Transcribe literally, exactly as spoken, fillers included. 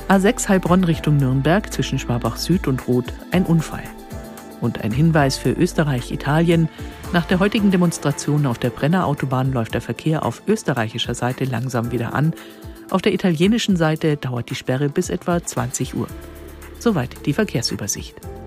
A sechs Heilbronn Richtung Nürnberg zwischen Schwabach Süd und Roth ein Unfall. Und ein Hinweis für Österreich-Italien. Nach der heutigen Demonstration auf der Brenner Autobahn läuft der Verkehr auf österreichischer Seite langsam wieder an. Auf der italienischen Seite dauert die Sperre bis etwa zwanzig Uhr. Soweit die Verkehrsübersicht.